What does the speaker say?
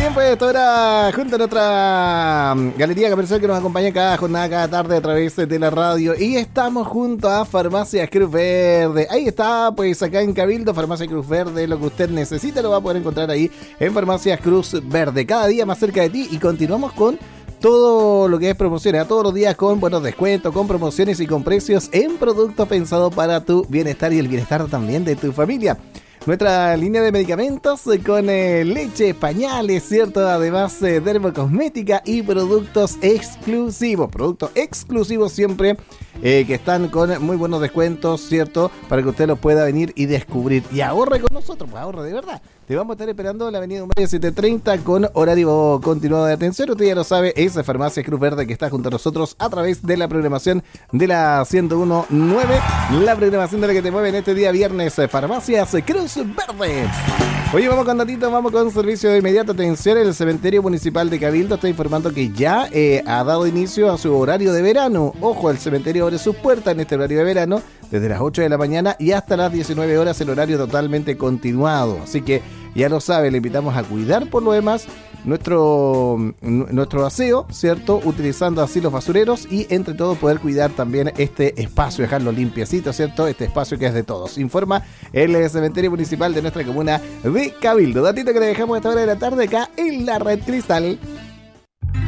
Bien, pues ahora junto a nuestra galería comercial que nos acompaña cada jornada, cada tarde a través de la radio. Y estamos junto a Farmacias Cruz Verde. Ahí está, pues acá en Cabildo, Farmacia Cruz Verde. Lo que usted necesita lo va a poder encontrar ahí en Farmacias Cruz Verde. Cada día más cerca de ti. Y continuamos con todo lo que es promociones, a todos los días con buenos descuentos, con promociones y con precios en productos pensados para tu bienestar y el bienestar también de tu familia. Nuestra línea de medicamentos con leche, pañales, ¿cierto? Además, dermocosmética y productos exclusivos. Productos exclusivos siempre que están con muy buenos descuentos, ¿cierto? Para que usted los pueda venir y descubrir. Y ahorre con nosotros, pues ahorre de verdad. Te vamos a estar esperando en la avenida Humaya 730 con horario continuado de atención. Usted ya lo sabe, es Farmacia Cruz Verde que está junto a nosotros a través de la programación de la 101.9. La programación de la que te mueve en este día viernes, Farmacias Cruz Verde. Oye, vamos con datito, vamos con servicio de inmediata atención. El Cementerio Municipal de Cabildo está informando que ya ha dado inicio a su horario de verano. Ojo, el cementerio abre sus puertas en este horario de verano desde las 8 de la mañana y hasta las 19 horas, el horario totalmente continuado. Así que ya lo sabe, le invitamos a cuidar por lo demás nuestro aseo, ¿cierto? Utilizando así los basureros y entre todos poder cuidar también este espacio, dejarlo limpiecito, ¿cierto? Este espacio que es de todos. Informa el Cementerio Municipal de nuestra comuna de Cabildo. Datito que le dejamos a esta hora de la tarde acá en la Red Cristal.